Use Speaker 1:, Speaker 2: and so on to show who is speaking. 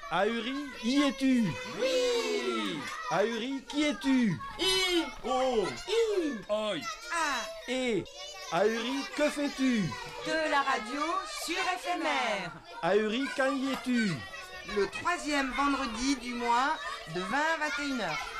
Speaker 1: Ahuri, y es-tu?
Speaker 2: Oui.
Speaker 1: Ahuri, qui es-tu?
Speaker 2: I.
Speaker 1: Oh.
Speaker 2: I.
Speaker 3: Oi.
Speaker 2: A.
Speaker 1: Et Ahuri, que fais-tu?
Speaker 2: De la radio sur éphémère.
Speaker 1: Ahuri, quand y es-tu?
Speaker 2: Le troisième vendredi du mois de 20 à 21h.